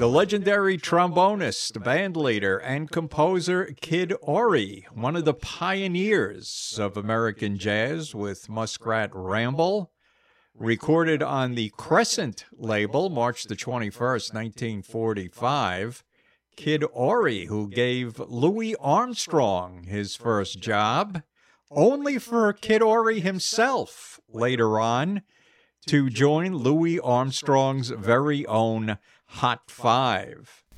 The legendary trombonist, bandleader, and composer Kid Ory, one of the pioneers of American jazz with Muskrat Ramble, recorded on the Crescent label March the 21st, 1945. Kid Ory, who gave Louis Armstrong his first job, only for Kid Ory himself later on to join Louis Armstrong's very own Hot Five.